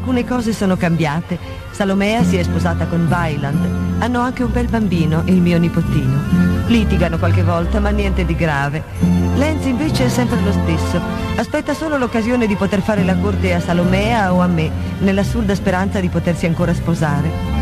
alcune cose sono cambiate. Salomea si è sposata con Weiland. Hanno anche un bel bambino, il mio nipotino. Litigano qualche volta, ma niente di grave. Lenz invece è sempre lo stesso. Aspetta solo l'occasione di poter fare la corte a Salomea o a me, nell'assurda speranza di potersi ancora sposare.